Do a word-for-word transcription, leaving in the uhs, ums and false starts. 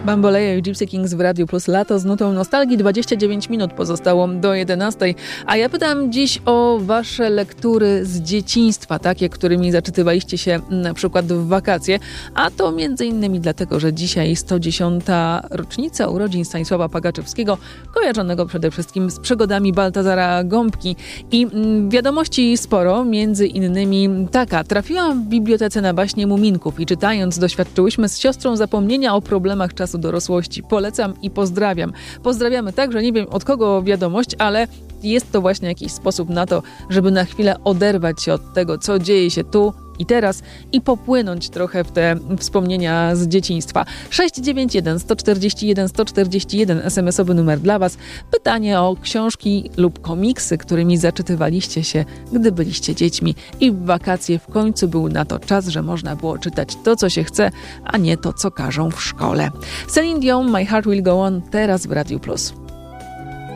Bamboleja i Gypsy Kings w Radiu Plus Lato z nutą nostalgii. dwadzieścia dziewięć minut pozostało do jedenastej. A ja pytam dziś o wasze lektury z dzieciństwa, takie, którymi zaczytywaliście się na przykład w wakacje. A to między innymi dlatego, że dzisiaj sto dziesiąta rocznica urodzin Stanisława Pagaczewskiego, kojarzonego przede wszystkim z przygodami Baltazara Gąbki. I wiadomości sporo, między innymi taka. Trafiłam w bibliotece na baśnie Muminków i czytając doświadczyłyśmy z siostrą zapomnienia o problemach czasu dorosłości. Polecam i pozdrawiam. Pozdrawiamy także, nie wiem od kogo wiadomość, ale jest to właśnie jakiś sposób na to, żeby na chwilę oderwać się od tego, co dzieje się tu i teraz i popłynąć trochę w te wspomnienia z dzieciństwa. sześć dziewięć jeden, sto czterdzieści jeden, sto czterdzieści jeden es em esowy numer dla was. Pytanie o książki lub komiksy, którymi zaczytywaliście się, gdy byliście dziećmi i w wakacje w końcu był na to czas, że można było czytać to, co się chce, a nie to, co każą w szkole. Celine Dion, My Heart Will Go On, teraz w Radiu Plus.